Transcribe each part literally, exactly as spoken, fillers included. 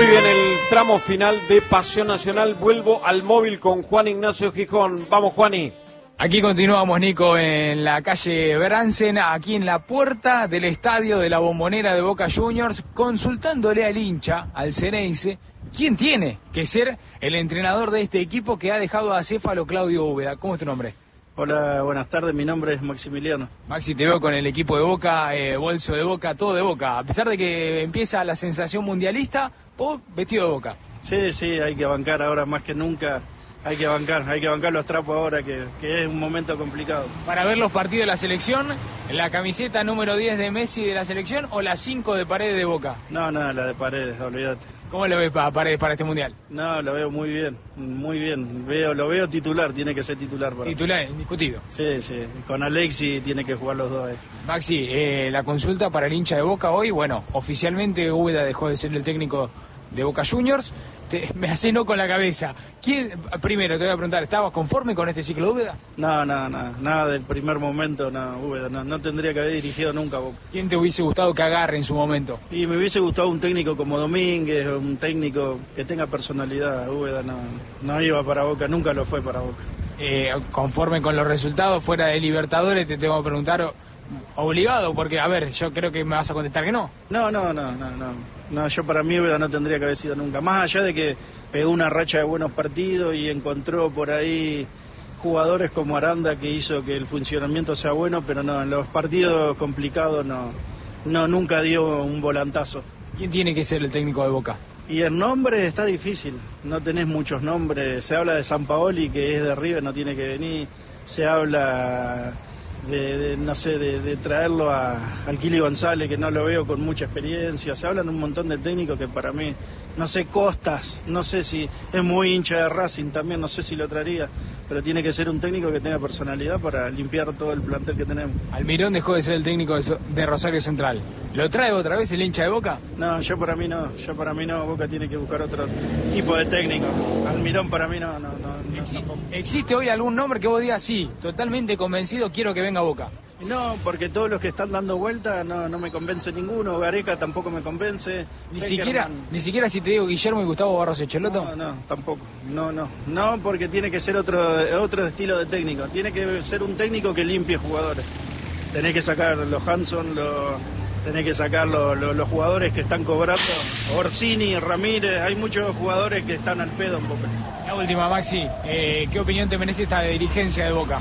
Muy bien, el tramo final de Pasión Nacional. Vuelvo al móvil con Juan Ignacio Gijón. Vamos, Juani. Aquí continuamos, Nico, en la calle Bransen, aquí en la puerta del estadio de la Bombonera de Boca Juniors, consultándole al hincha, al Ceneice, quién tiene que ser el entrenador de este equipo que ha dejado a Céfalo Claudio Úbeda. ¿Cómo es tu nombre? Hola, buenas tardes, mi nombre es Maximiliano. Maxi, te veo con el equipo de Boca, eh, bolso de Boca, todo de Boca. A pesar de que empieza la sensación mundialista, vos vestido de Boca. Sí, sí, hay que bancar ahora más que nunca, hay que bancar, hay que bancar los trapos ahora que, que es un momento complicado. Para ver los partidos de la selección, la camiseta número diez de Messi de la selección o la cinco de Paredes de Boca. No, no, la de Paredes, olvídate. ¿Cómo lo ves para Paredes para este mundial? No, lo veo muy bien, muy bien. Veo, lo veo titular, tiene que ser titular. Para titular, indiscutido. Sí, sí, con Alexi tiene que jugar los dos. Eh. Maxi, eh, la consulta para el hincha de Boca hoy, bueno, oficialmente Úbeda dejó de ser el técnico de Boca Juniors. Te, me hace no con la cabeza. ¿Quién, primero te voy a preguntar, ¿estabas conforme con este ciclo de Úbeda? No, no, no, nada del primer momento, no, Úbeda, no, no tendría que haber dirigido nunca a Boca. ¿Quién te hubiese gustado que agarre en su momento? Y me hubiese gustado un técnico como Domínguez, un técnico que tenga personalidad. Úbeda no, no iba para Boca, nunca lo fue para Boca. Eh, conforme con los resultados fuera de Libertadores, te tengo que preguntar, obligado, porque, a ver, yo creo que me vas a contestar que no. No, no, no, no, no. No, yo para mí Úbeda no tendría que haber sido nunca. Más allá de que pegó una racha de buenos partidos y encontró por ahí jugadores como Aranda que hizo que el funcionamiento sea bueno, pero no, en los partidos complicados no, no nunca dio un volantazo. ¿Quién tiene que ser el técnico de Boca? Y el nombre está difícil, no tenés muchos nombres. Se habla de Sampaoli, que es de River, no tiene que venir. Se habla de, de no sé, de, de traerlo a al Kili González, que no lo veo con mucha experiencia. Se hablan un montón de técnicos que para mí, no sé, Costas, no sé si es muy hincha de Racing también, no sé si lo traería, pero tiene que ser un técnico que tenga personalidad para limpiar todo el plantel que tenemos. Almirón dejó de ser el técnico de, de Rosario Central. ¿Lo trae otra vez el hincha de Boca? No, yo para mí no, yo para mí no, Boca tiene que buscar otro tipo de técnico. Almirón para mí no, no, no. Exi ¿Existe hoy algún nombre que vos digas, sí, totalmente convencido, quiero que venga a Boca? No, porque todos los que están dando vuelta no, no me convence ninguno. Gareca tampoco me convence. Ni siquiera, ni siquiera si te digo Guillermo y Gustavo Barros Echelotto. No, no, tampoco. No, no, no, porque tiene que ser otro, otro estilo de técnico. Tiene que ser un técnico que limpie jugadores. Tenés que sacar los Hanson, los, tenés que sacar los, los, los jugadores que están cobrando. Orsini, Ramírez, hay muchos jugadores que están al pedo en Boca. La última, Maxi, eh, ¿qué opinión te merece esta dirigencia de Boca?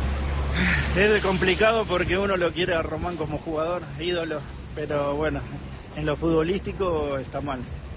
Es complicado porque uno lo quiere a Román como jugador, ídolo, pero bueno, en lo futbolístico está mal.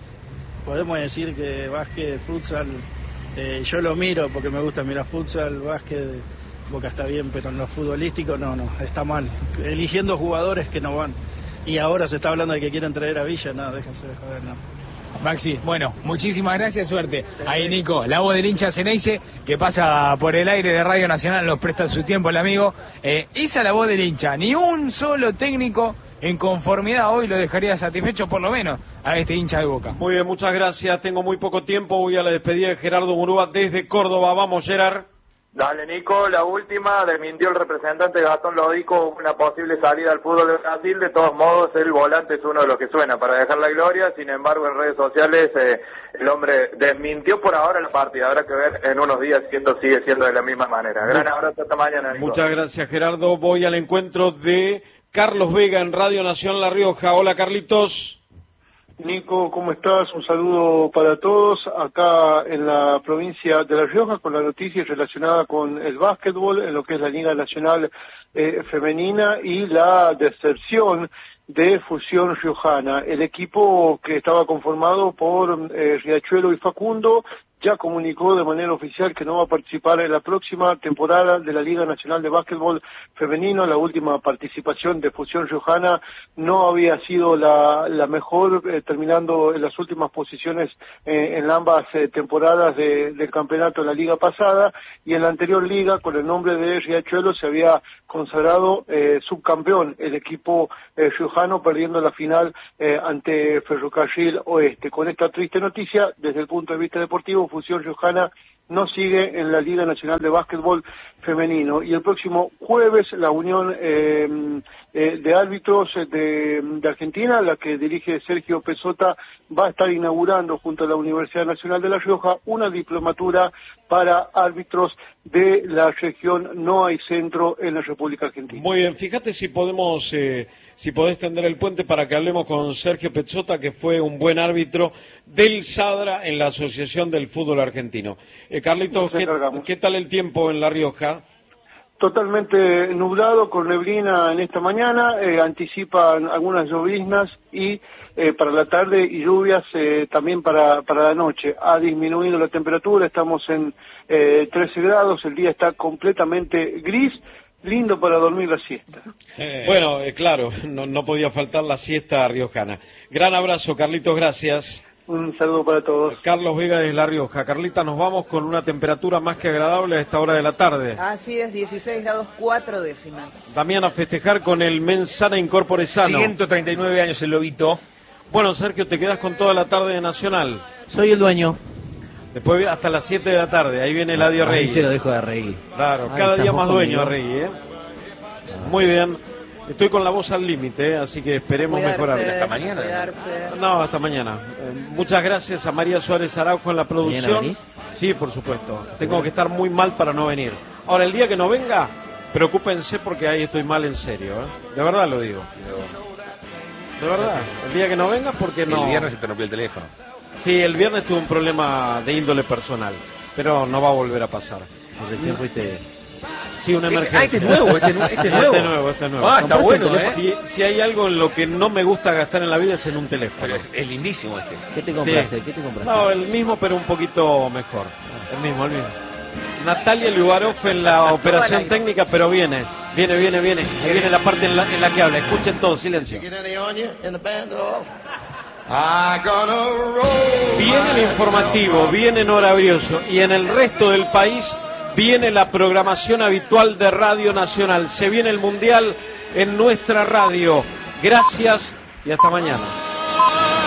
Podemos decir que básquet, futsal, eh, yo lo miro porque me gusta mirar futsal, básquet, Boca está bien, pero en lo futbolístico no, no, está mal. Eligiendo jugadores que no van. Y ahora se está hablando de que quieren traer a Villa, no, déjense de joder, no. Maxi, bueno, muchísimas gracias, suerte. Ahí Nico, la voz del hincha Ceneice, que pasa por el aire de Radio Nacional, nos presta su tiempo el amigo. Eh, esa es la voz del hincha, ni un solo técnico en conformidad hoy lo dejaría satisfecho, por lo menos, a este hincha de Boca. Muy bien, muchas gracias, tengo muy poco tiempo, voy a la despedida de Gerardo Murúa desde Córdoba. Vamos, Gerard. Dale, Nico, la última, desmintió el representante Gastón Lodico una posible salida al fútbol de Brasil. De todos modos, el volante es uno de los que suena para dejar la gloria. Sin embargo, en redes sociales eh, el hombre desmintió por ahora la partida. Habrá que ver en unos días si esto sigue siendo de la misma manera. Gran abrazo, hasta mañana, Nico. Muchas gracias, Gerardo. Voy al encuentro de Carlos Vega en Radio Nacional La Rioja. Hola, Carlitos. Nico, ¿cómo estás? Un saludo para todos acá en la provincia de La Rioja con la noticia relacionada con el básquetbol en lo que es la Liga Nacional eh, Femenina y la deserción de Fusión Riojana. El equipo que estaba conformado por eh, Riachuelo y Facundo ya comunicó de manera oficial que no va a participar en la próxima temporada de la Liga Nacional de Básquetbol Femenino. La última participación de Fusión Riojana no había sido la, la mejor, eh, terminando en las últimas posiciones eh, en ambas eh, temporadas de, del campeonato de la liga pasada, y en la anterior liga, con el nombre de Riachuelo, se había consagrado eh, subcampeón el equipo eh, riojano, perdiendo la final eh, ante Ferrocarril Oeste. Con esta triste noticia, desde el punto de vista deportivo, Fusión Riojana no sigue en la Liga Nacional de Básquetbol Femenino. Y el próximo jueves la Unión eh, eh, de árbitros de, de Argentina, la que dirige Sergio Pezzota, va a estar inaugurando junto a la Universidad Nacional de La Rioja una diplomatura para árbitros de la región No Hay Centro en la República Argentina. Muy bien, fíjate si podemos, eh, si podés tender el puente para que hablemos con Sergio Pezzota, que fue un buen árbitro del Sadra en la Asociación del Fútbol Argentino. Eh, Carlitos, ¿qué, ¿qué tal el tiempo en La Rioja? Totalmente nublado, con neblina en esta mañana, eh, anticipan algunas lloviznas y eh, para la tarde y lluvias eh, también para, para la noche. Ha disminuido la temperatura, estamos en eh, trece grados, el día está completamente gris, lindo para dormir la siesta. Eh, bueno, eh, claro, no, no podía faltar la siesta riojana. Gran abrazo, Carlitos, gracias. Un saludo para todos. Carlos Vega de La Rioja. Carlita, nos vamos con una temperatura más que agradable a esta hora de la tarde. Así es, dieciséis grados cuatro décimas. Damián, a festejar con el Mensana Incorpore Sano. ciento treinta y nueve años el lobito. Bueno, Sergio, te quedas con toda la tarde de Nacional. Soy el dueño. Después hasta las siete de la tarde, ahí viene Eladio Rey. Ahí se lo dejo de reír. Claro, Ay, cada día más dueño conmigo. Rey, ¿eh? Muy bien. Estoy con la voz al límite, ¿eh? Así que esperemos Cuidarse, mejorar. Hasta mañana. cuidarse. No, hasta mañana. Eh, muchas gracias a María Suárez Araujo en la producción. ¿Mañana venís? Sí, por supuesto. Tengo que estar muy mal para no venir. Ahora, el día que no venga, preocúpense porque ahí estoy mal en serio, ¿eh? De verdad lo digo. De verdad. El día que no venga porque no... El viernes se te rompió el teléfono. Sí, el viernes tuve un problema de índole personal, pero no va a volver a pasar. Recién fuiste... Sí, una emergencia. Ah, este es nuevo, este, nu- este es nuevo. Este nuevo, este nuevo. Ah, está bueno, ¿eh? Si, si hay algo en lo que no me gusta gastar en la vida es en un teléfono. Pero es, es lindísimo este. ¿Qué te compraste? ¿Qué te compraste? No, el mismo, pero un poquito mejor. El mismo, el mismo. Natalia Lugarov en la operación técnica, pero viene, viene, viene, viene. Ahí viene la parte en la, en la que habla. Escuchen todos, silencio. Viene el informativo, viene Nora Brioso y en el resto del país viene la programación habitual de Radio Nacional. Se viene el Mundial en nuestra radio. Gracias y hasta mañana.